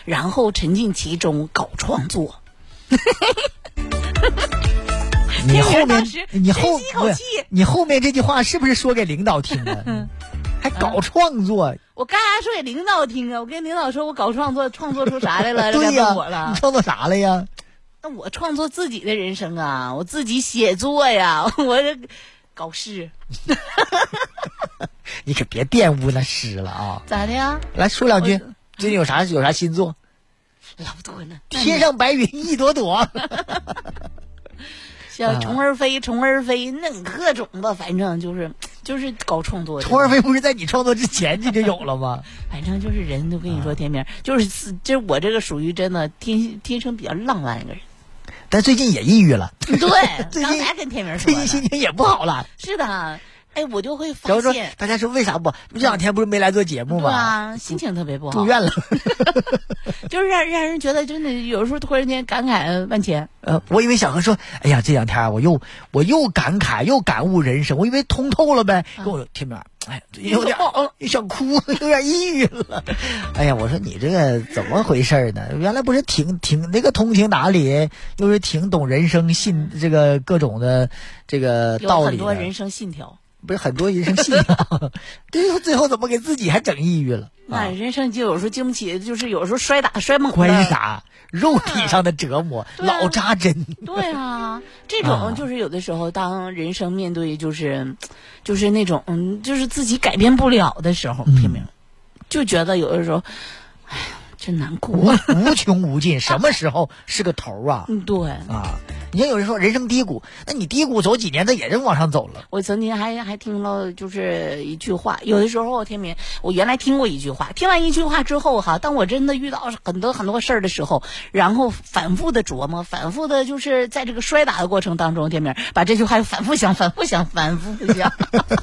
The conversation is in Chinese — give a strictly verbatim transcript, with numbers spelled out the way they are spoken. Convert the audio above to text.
然后沉浸其中搞创作。 你后面你后口气你后面这句话是不是说给领导听的？还搞创作、嗯？ 我干啥说给领导听啊？我跟领导说我搞创作，创作出啥来了？ 对呀、 啊， 你创作啥了呀？ 那我创作自己的人生啊，我自己写作呀，我这搞诗。 你可别玷污那诗了啊！ 咋的呀？ 来说两句，最近有啥有啥新作？ 老多呢。 天上白云一朵朵。 像虫儿飞，虫儿飞，那各种吧，反正就是就是搞创作。 虫儿飞不是在你创作之前你就有了吗？ 反正就是人都跟你说天明，啊、就是就是我这个属于真的天天生比较浪漫一个人。 但最近也抑郁了。 对，刚才跟天明说， 最近心情也不好了。 是的。哎，我就会发现， 大家说为啥不？这两天不是没来做节目吗？ 对啊，心情特别不好， 住院了， 就是让让人觉得真的有时候突然间感慨万千。 呃，我以为小何说，哎呀，这两天我又我又感慨又感悟人生，我以为通透了呗。跟我说天明，哎，有点想哭，有点抑郁了。哎呀，我说你这个怎么回事呢？原来不是挺挺那个通情达理，又是挺懂人生信这个各种的这个道理， 有很多人生信条。 不是很多人生信条，最后最后怎么给自己还整抑郁了？ 那人生就有时候经不起，就是有时候摔打摔猛了。 关系啥？肉体上的折磨， 对老扎针。 对啊，这种就是有的时候，当人生面对就是，就是那种嗯，就是自己改变不了的时候，拼命、嗯，就觉得有的时候，哎呀，真难过， 无无穷无尽，什么时候是个头啊？ 嗯，对啊。你像有人说人生低谷，那你低谷走几年，它也是往上走了。 我曾经还还听了就是一句话，有的时候天明，我原来听过一句话，听完一句话之后哈，当我真的遇到很多很多事儿的时候，然后反复的琢磨，反复的就是在这个摔打的过程当中，天明把这句话又反复想，反复想，反复想。